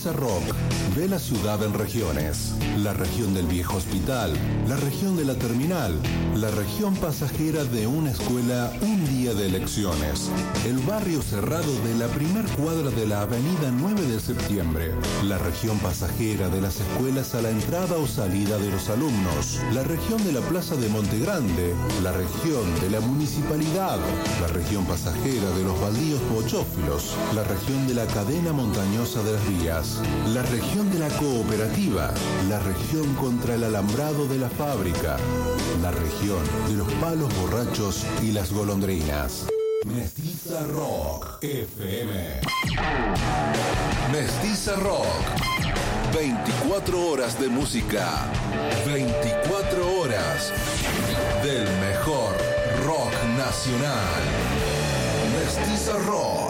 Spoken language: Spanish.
Mestiza Rock ve la ciudad en regiones. La región del viejo hospital, la región de la terminal, la región pasajera de una escuela un día de elecciones, el barrio cerrado de la primer cuadra de la avenida 9 de septiembre, la región pasajera de las escuelas a la entrada o salida de los alumnos, la región de la plaza de Monte Grande, la región de la municipalidad, la región pasajera de los baldíos pochófilos, la región de la cadena montañosa de las vías, la región de la cooperativa, la región contra el alambrado de la fábrica, la región de los palos borrachos y las golondrinas. Mestiza Rock FM. Mestiza Rock. 24 horas de música. 24 horas del mejor rock nacional. Mestiza Rock.